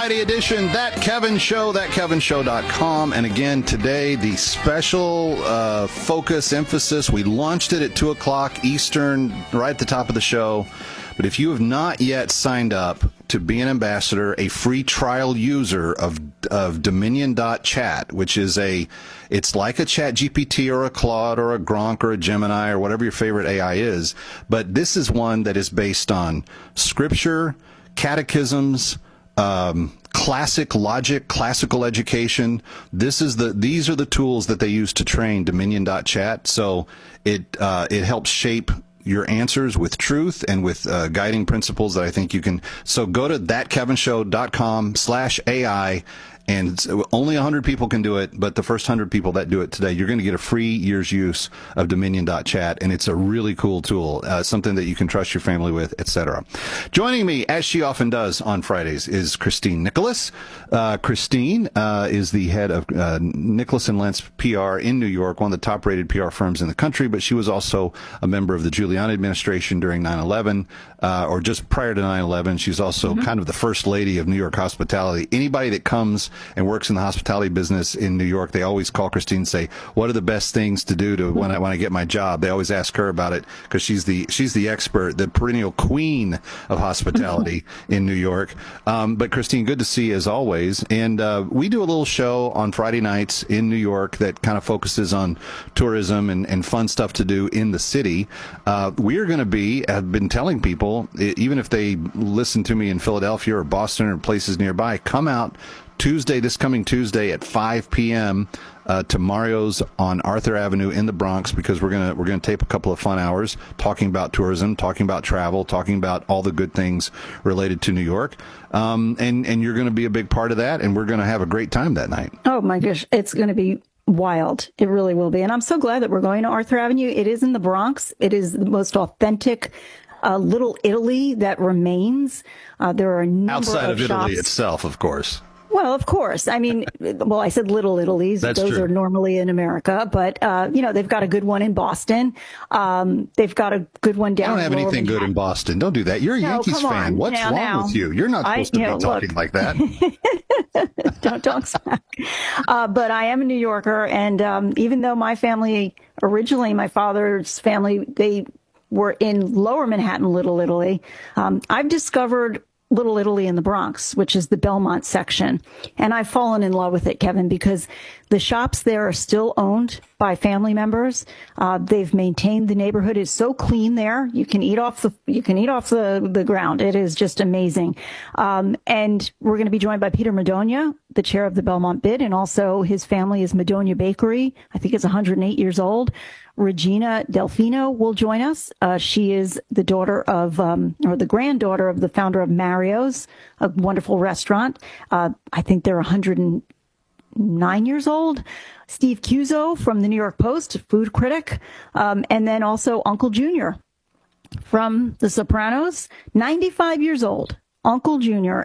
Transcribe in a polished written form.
Friday edition, That Kevin Show, thatkevinshow.com. And again, today, the special focus, emphasis, we launched it at 2 o'clock Eastern, right at the top of the show. But if you have not yet signed up to be an ambassador, a free trial user of Dominion.chat, which is it's like a Chat GPT or a Claude or a Gronk or a Gemini or whatever your favorite AI is. But this is one that is based on scripture, catechisms, classic logic, classical education. These are the tools that they use to train Dominion.chat. So it helps shape your answers with truth and with guiding principles that I think you can. So go to thatkevinshow.com/AI. And only 100 people can do it, but the first 100 people that do it today, you're going to get a free year's use of Dominion.chat, and it's a really cool tool, something that you can trust your family with, etc. Joining me, as she often does on Fridays, is Christine Nicholas. Christine is the head of Nicholas & Lentz PR in New York, one of the top-rated PR firms in the country, but she was also a member of the Giuliani administration during 9/11, or just prior to 9/11. She's also kind of the first lady of New York hospitality. Anybody that comes and works in the hospitality business in New York, they always call Christine and say, what are the best things to do when I get my job? They always ask her about it because she's the expert, the perennial queen of hospitality in New York. But Christine, good to see you as always. And we do a little show on Friday nights in New York that kind of focuses on tourism and fun stuff to do in the city. We are going to have been telling people, even if they listen to me in Philadelphia or Boston or places nearby, come out this coming Tuesday at 5 p.m. To Mario's on Arthur Avenue in the Bronx, because we're gonna tape a couple of fun hours talking about tourism, talking about travel, talking about all the good things related to New York. And you're going to be a big part of that, and we're going to have a great time that night. Oh my gosh, it's going to be wild. It really will be. And I'm so glad that we're going to Arthur Avenue. It is in the Bronx. It is the most authentic Little Italy that remains. There are a number outside of shops. Italy itself, of course. Well, of course. I mean, I said Little Italy's. That's Those true. are normally in America, but they've got a good one in Boston. They've got a good one down. I don't have anything good in Boston. Don't do that. You're a Yankees fan. What's wrong with you? You're not supposed to be talking like that. Don't talk smack. But I am a New Yorker, and even though my family originally, my father's family, they were in Lower Manhattan, Little Italy, I've discovered Little Italy in the Bronx, which is the Belmont section. And I've fallen in love with it, Kevin, because the shops there are still owned by family members. They've maintained the neighborhood is so clean there. You can eat off the ground. It is just amazing. And we're going to be joined by Peter Madonia, the chair of the Belmont Bid, and also his family is Madonia Bakery. I think it's 108 years old. Regina Delfino will join us. She is the daughter of, or the granddaughter of the founder of Mario's, a wonderful restaurant. I think they're 109 years old. Steve Cuso from the New York Post, food critic. And then also Uncle Junior from The Sopranos, 95 years old. Uncle Junior